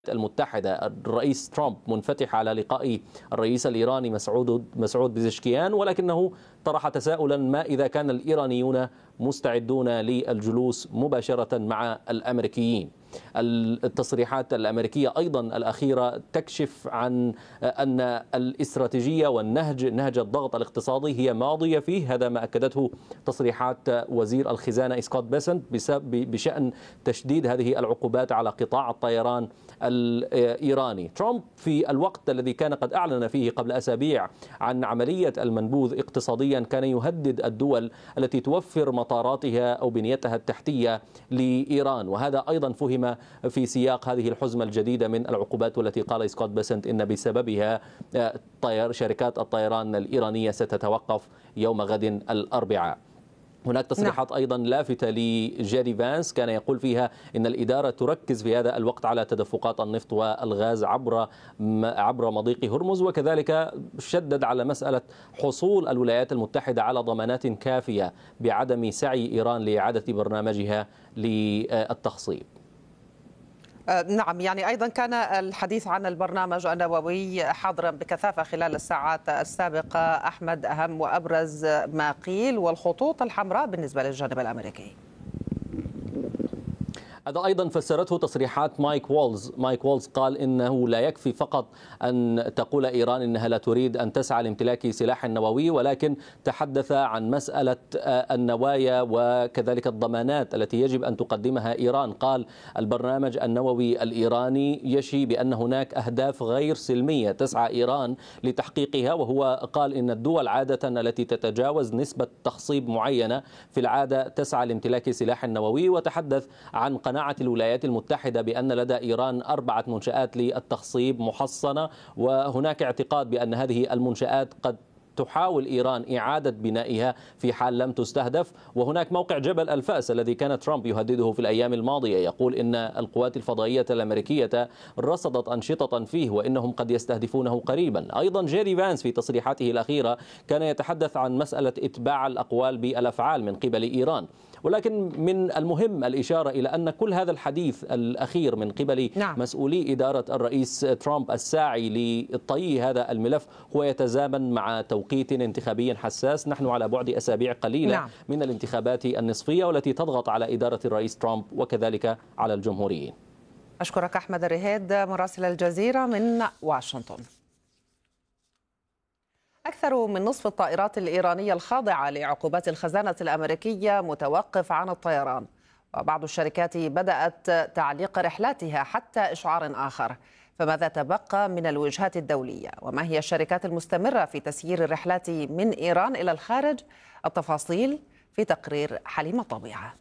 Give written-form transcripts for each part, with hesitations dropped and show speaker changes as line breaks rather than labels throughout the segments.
المتحدة. الرئيس ترامب منفتح على لقاء الرئيس الإيراني مسعود بزشكيان، ولكنه طرح تساؤلا: ما إذا كان الإيرانيون مستعدون للجلوس مباشرة مع الأمريكيين؟ التصريحات الأمريكية أيضا الأخيرة تكشف عن أن الاستراتيجية نهج الضغط الاقتصادي هي ماضية فيه. هذا ما أكدته تصريحات وزير الخزانة سكوت بيسنت بشأن تشديد هذه العقوبات على قطاع الطيران الإيراني. ترامب في الوقت الذي كان قد أعلن فيه قبل أسابيع عن عملية المنبوذ اقتصاديا كان يهدد الدول التي توفر مطاراتها أو بنيتها التحتية لإيران، وهذا أيضا فهم في سياق هذه الحزمة الجديدة من العقوبات والتي قال سكوت بيسنت إن بسببها شركات الطيران الإيرانية ستتوقف يوم غد الأربعاء. هناك تصريحات أيضا لافتة لجيري فانس كان يقول فيها إن الإدارة تركز في هذا الوقت على تدفقات النفط والغاز عبر مضيق هرمز، وكذلك شدد على مسألة حصول الولايات المتحدة على ضمانات كافية بعدم سعي إيران لإعادة برنامجها للتخصيب.
نعم، يعني أيضا كان الحديث عن البرنامج النووي حاضرا بكثافة خلال الساعات السابقة. أحمد، أهم وأبرز ما قيل والخطوط الحمراء بالنسبة للجانب الأمريكي؟
هذا أيضا فسرته تصريحات مايك وولز قال إنه لا يكفي فقط أن تقول إيران إنها لا تريد أن تسعى لامتلاك سلاح نووي، ولكن تحدث عن مسألة النوايا وكذلك الضمانات التي يجب أن تقدمها إيران. قال البرنامج النووي الإيراني يشي بأن هناك أهداف غير سلمية تسعى إيران لتحقيقها، وهو قال إن الدول عادة التي تتجاوز نسبة تخصيب معينة في العادة تسعى لامتلاك سلاح نووي. وتحدث عن قناعة الولايات المتحدة بأن لدى إيران 4 منشآت للتخصيب محصنة، وهناك اعتقاد بأن هذه المنشآت قد تحاول إيران إعادة بنائها في حال لم تستهدف. وهناك موقع جبل الفأس الذي كان ترامب يهدده في الأيام الماضية، يقول إن القوات الفضائية الأمريكية رصدت أنشطة فيه وإنهم قد يستهدفونه قريبا. أيضا جيري فانس في تصريحاته الأخيرة كان يتحدث عن مسألة إتباع الأقوال بالأفعال من قبل إيران، ولكن من المهم الإشارة إلى أن كل هذا الحديث الأخير من قبل مسؤولي إدارة الرئيس ترامب الساعي لطي هذا الملف هو يتزامن مع توقيت انتخابي حساس. نحن على بعد أسابيع قليلة من الانتخابات النصفية والتي تضغط على إدارة الرئيس ترامب وكذلك على الجمهوريين.
أشكرك أحمد الرهيد مراسل الجزيرة من واشنطن. أكثر من نصف الطائرات الإيرانية الخاضعة لعقوبات الخزانة الأمريكية متوقف عن الطيران، وبعض الشركات بدأت تعليق رحلاتها حتى إشعار آخر. فماذا تبقى من الوجهات الدولية؟ وما هي الشركات المستمرة في تسيير الرحلات من إيران إلى الخارج؟ التفاصيل في تقرير حليمة طبيعة.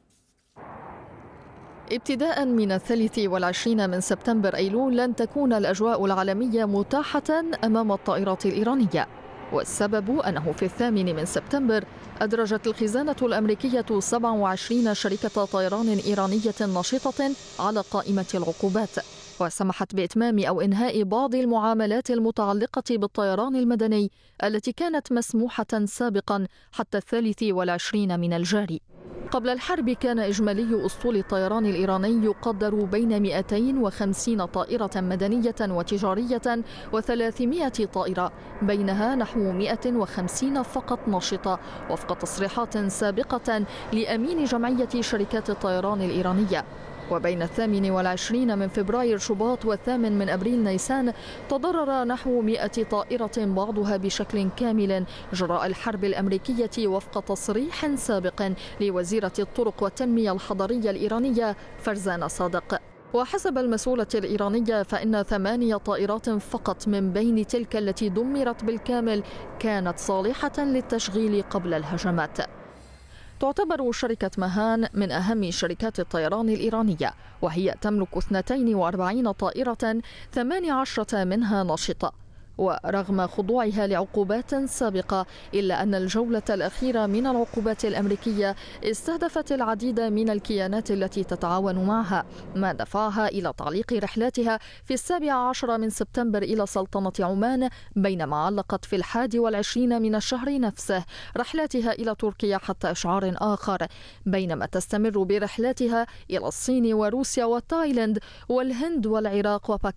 ابتداء من 23 من سبتمبر أيلول لن تكون الأجواء العالمية متاحة أمام الطائرات الإيرانية، والسبب أنه في 8 من سبتمبر أدرجت الخزانة الأمريكية 27 شركة طيران إيرانية نشطة على قائمة العقوبات، وسمحت بإتمام أو إنهاء بعض المعاملات المتعلقة بالطيران المدني التي كانت مسموحة سابقا حتى 23 من الجاري. قبل الحرب كان إجمالي أسطول الطيران الإيراني يقدر بين 250 طائرة مدنية وتجارية و300 طائرة، بينها نحو 150 فقط نشطة وفق تصريحات سابقة لأمين جمعية شركات الطيران الإيرانية. وبين 28 من فبراير شباط و8 من أبريل نيسان تضرر نحو 100 طائرة بعضها بشكل كامل جراء الحرب الأمريكية وفق تصريح سابق لوزيرة الطرق والتنمية الحضرية الإيرانية فرزان صادق. وحسب المسؤولة الإيرانية فإن 8 طائرات فقط من بين تلك التي دمرت بالكامل كانت صالحة للتشغيل قبل الهجمات. تعتبر شركة مهان من أهم شركات الطيران الإيرانية، وهي تملك 42 طائرة 18 منها نشطة. ورغم خضوعها لعقوبات سابقة إلا أن الجولة الأخيرة من العقوبات الأمريكية استهدفت العديد من الكيانات التي تتعاون معها، ما دفعها إلى تعليق رحلاتها في 17 من سبتمبر إلى سلطنة عمان، بينما علقت في 21 من الشهر نفسه رحلاتها إلى تركيا حتى إشعار آخر، بينما تستمر برحلاتها إلى الصين وروسيا وتايلاند والهند والعراق وباكستان.